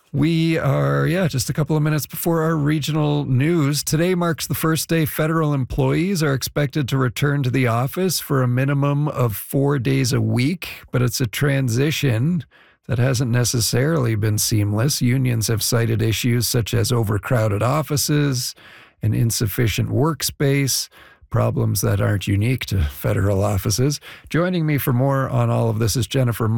We are, just a couple of minutes before our regional news. Today marks the first day federal employees are expected to return to the office for a minimum of 4 days a week, but it's a transition that hasn't necessarily been seamless. Unions have cited issues such as overcrowded offices and insufficient workspace, problems that aren't unique to federal offices. Joining me for more on all of this is Jennifer